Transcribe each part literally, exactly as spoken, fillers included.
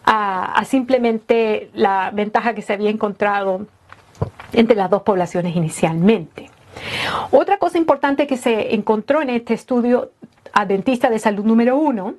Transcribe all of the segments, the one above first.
a, a simplemente la ventaja que se había encontrado entre las dos poblaciones inicialmente. Otra cosa importante que se encontró en este estudio adventista de salud número uno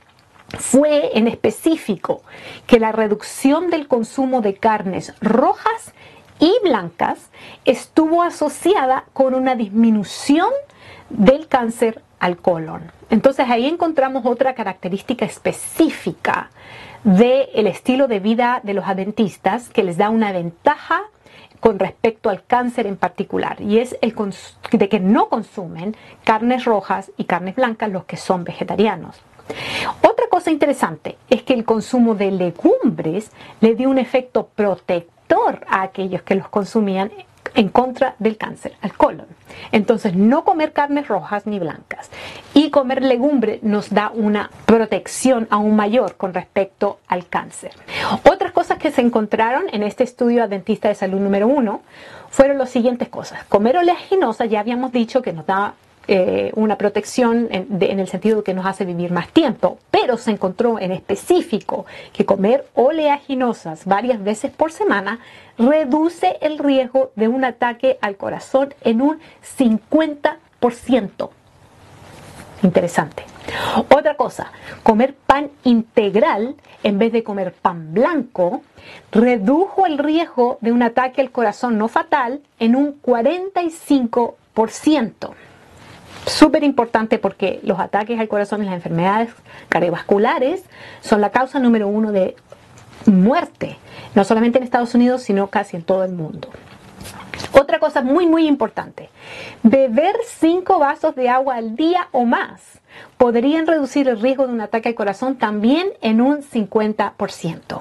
fue en específico que la reducción del consumo de carnes rojas y blancas estuvo asociada con una disminución del cáncer al colon. Entonces ahí encontramos otra característica específica del estilo de vida de los adventistas que les da una ventaja con respecto al cáncer en particular, y es el de que no consumen carnes rojas y carnes blancas los que son vegetarianos. Otra cosa interesante es que el consumo de legumbres le dio un efecto protector a aquellos que los consumían en contra del cáncer al colon. Entonces, no comer carnes rojas ni blancas y comer legumbre nos da una protección aún mayor con respecto al cáncer. Otras cosas que se encontraron en este estudio adventista de salud número uno fueron las siguientes cosas. Comer oleaginosa, ya habíamos dicho que nos da Eh, una protección en, de, en el sentido de que nos hace vivir más tiempo, pero se encontró en específico que comer oleaginosas varias veces por semana reduce el riesgo de un ataque al corazón en un cincuenta por ciento. Interesante. Otra cosa, comer pan integral en vez de comer pan blanco redujo el riesgo de un ataque al corazón no fatal en un cuarenta y cinco por ciento. Súper importante porque los ataques al corazón y las enfermedades cardiovasculares son la causa número uno de muerte, no solamente en Estados Unidos, sino casi en todo el mundo. Otra cosa muy muy importante, beber cinco vasos de agua al día o más podrían reducir el riesgo de un ataque al corazón también en un cincuenta por ciento.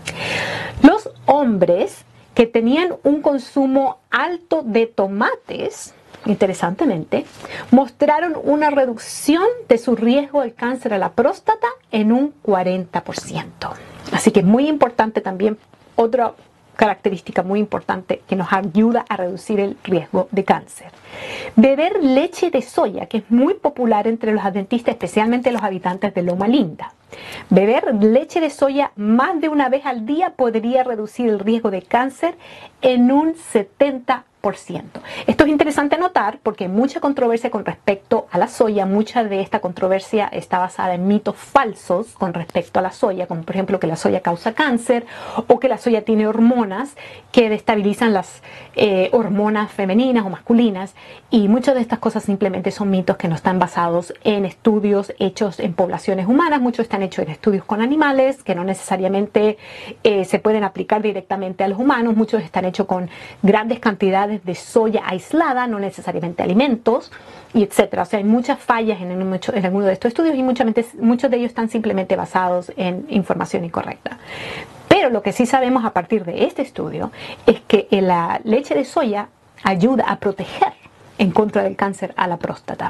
Los hombres que tenían un consumo alto de tomates, interesantemente, mostraron una reducción de su riesgo al cáncer a la próstata en un cuarenta por ciento. Así que es muy importante también, otra característica muy importante que nos ayuda a reducir el riesgo de cáncer. Beber leche de soya, que es muy popular entre los adventistas, especialmente los habitantes de Loma Linda. Beber leche de soya más de una vez al día podría reducir el riesgo de cáncer en un setenta por ciento. Esto es interesante notar porque hay mucha controversia con respecto a la soya. Mucha de esta controversia está basada en mitos falsos con respecto a la soya, como por ejemplo que la soya causa cáncer o que la soya tiene hormonas que destabilizan las eh, hormonas femeninas o masculinas, y muchas de estas cosas simplemente son mitos que no están basados en estudios hechos en poblaciones humanas. Muchos están hechos en estudios con animales que no necesariamente eh, se pueden aplicar directamente a los humanos. Muchos están hechos con grandes cantidades de soya aislada, no necesariamente alimentos, y etcétera. O sea, hay muchas fallas en, en, en alguno de estos estudios y muchas, muchos de ellos están simplemente basados en información incorrecta. Pero lo que sí sabemos a partir de este estudio es que la leche de soya ayuda a proteger en contra del cáncer a la próstata.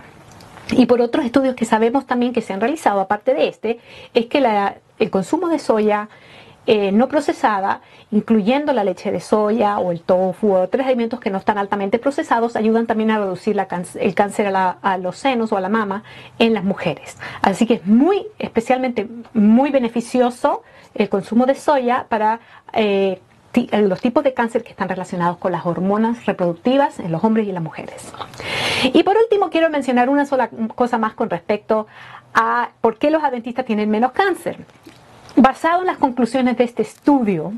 Y por otros estudios que sabemos también que se han realizado aparte de este, es que la, el consumo de soya Eh, no procesada, incluyendo la leche de soya o el tofu o otros alimentos que no están altamente procesados, ayudan también a reducir la cáncer, el cáncer a, la, a los senos o a la mama en las mujeres. Así que es muy, especialmente muy beneficioso el consumo de soya para eh, los tipos de cáncer que están relacionados con las hormonas reproductivas en los hombres y las mujeres. Y por último, quiero mencionar una sola cosa más con respecto a por qué los adventistas tienen menos cáncer. Basado en las conclusiones de este estudio,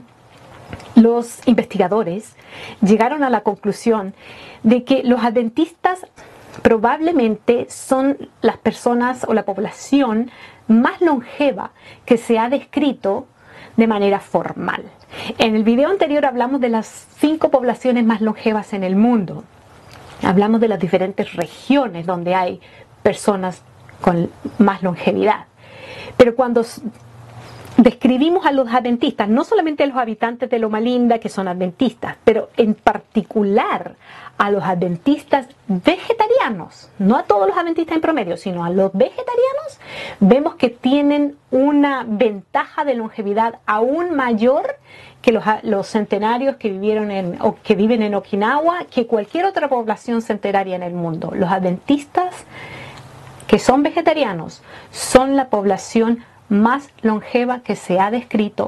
los investigadores llegaron a la conclusión de que los adventistas probablemente son las personas o la población más longeva que se ha descrito de manera formal. En el video anterior hablamos de las cinco poblaciones más longevas en el mundo. Hablamos de las diferentes regiones donde hay personas con más longevidad. Pero cuando describimos a los adventistas, no solamente a los habitantes de Loma Linda que son adventistas, pero en particular a los adventistas vegetarianos, no a todos los adventistas en promedio, sino a los vegetarianos, vemos que tienen una ventaja de longevidad aún mayor que los, los centenarios que vivieron en, o que viven en Okinawa, que cualquier otra población centenaria en el mundo. Los adventistas que son vegetarianos son la población más longeva que se ha descrito